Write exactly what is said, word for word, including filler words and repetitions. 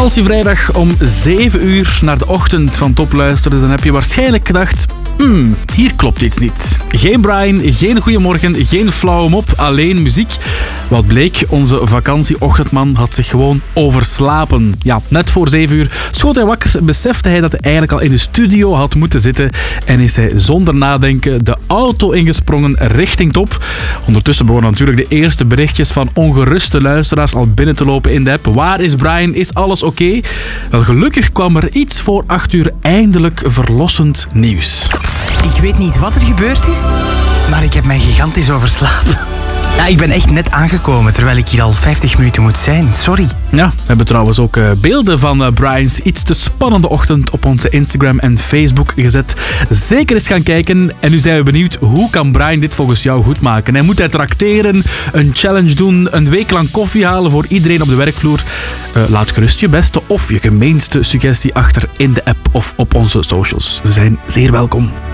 Als je vrijdag om zeven uur naar de ochtend van Top luisterde, dan heb je waarschijnlijk gedacht... Hmm, hier klopt iets niet. Geen Brian, geen Goeiemorgen, geen flauwe mop, alleen muziek. Wat bleek, onze vakantieochtendman had zich gewoon overslapen. Ja, net voor zeven uur schoot hij wakker, besefte hij dat hij eigenlijk al in de studio had moeten zitten en is hij zonder nadenken de auto ingesprongen richting Top. Ondertussen begonnen natuurlijk de eerste berichtjes van ongeruste luisteraars al binnen te lopen in de app. Waar is Brian? Is alles oké? Okay? Wel, gelukkig kwam er iets voor acht uur eindelijk verlossend nieuws. Ik weet niet wat er gebeurd is, maar ik heb mij gigantisch overslapen. Ja, ik ben echt net aangekomen, terwijl ik hier al vijftig minuten moet zijn. Sorry. Ja, we hebben trouwens ook uh, beelden van uh, Brian's iets te spannende ochtend op onze Instagram en Facebook gezet. Zeker eens gaan kijken. En nu zijn we benieuwd, hoe kan Brian dit volgens jou goed maken? Hij moet hij trakteren, een challenge doen, een week lang koffie halen voor iedereen op de werkvloer. Uh, laat gerust je beste of je gemeenste suggestie achter in de app of op onze socials. Ze zijn zeer welkom.